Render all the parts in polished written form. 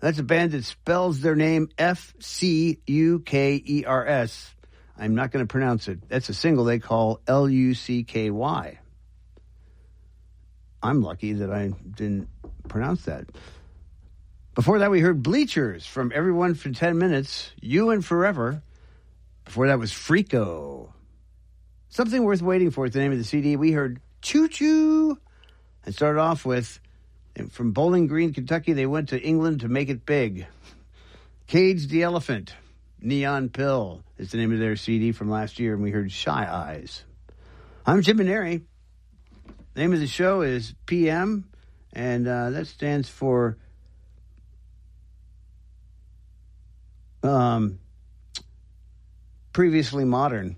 That's a band that spells their name F-C-U-K-E-R-S. I'm not going to pronounce it. That's a single they call L-U-C-K-Y. I'm lucky that I didn't pronounce that. Before that, we heard Bleachers from Everyone for 10 Minutes, You and Forever. Before that was Freako. Something Worth Waiting For is the name of the CD. We heard Choo Choo. And started off with, from Bowling Green, Kentucky, they went to England to make it big. Cage the Elephant. Neon Pill is the name of their CD from last year. And we heard Shy Eyes. I'm Jim Maneri. The name of the show is PM, and that stands for Previously Modern.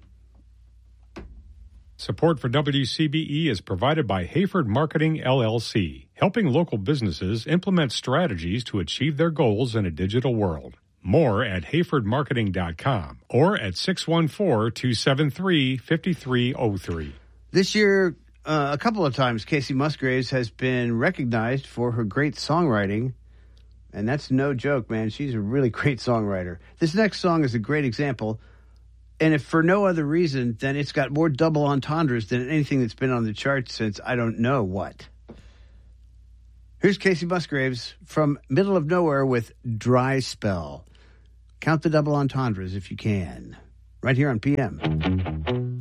Support for WCBE is provided by Hayford Marketing, LLC, helping local businesses implement strategies to achieve their goals in a digital world. More at hayfordmarketing.com or at 614-273-5303. This year, a couple of times, Casey Musgraves has been recognized for her great songwriting, and that's no joke, man. She's a really great songwriter. This next song is a great example, and if for no other reason, then it's got more double entendres than anything that's been on the charts since I don't know what. Here's Casey Musgraves from Middle of Nowhere with Dry Spell. Count the double entendres if you can. Right here on PM.